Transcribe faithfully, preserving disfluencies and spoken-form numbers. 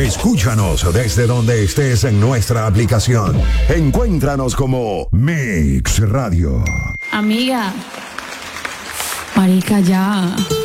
Escúchanos desde donde estés en nuestra aplicación. Encuéntranos como Mix Radio. Amiga, marica, ya.